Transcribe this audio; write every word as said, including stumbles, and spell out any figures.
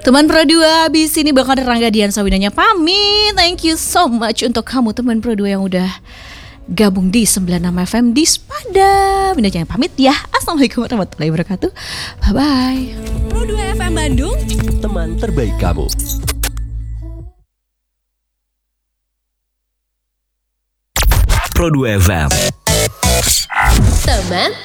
Teman Pro dua, abis ini bakal ada Rangga Dian Sawinanya pamit. Thank you so much untuk kamu teman Pro dua yang udah gabung di sembilan puluh enam F M di Sepada. Bunda jangan pamit ya. Assalamualaikum warahmatullahi wabarakatuh. Bye-bye. Pro dua F M Bandung, teman terbaik kamu. Pro dua F M, teman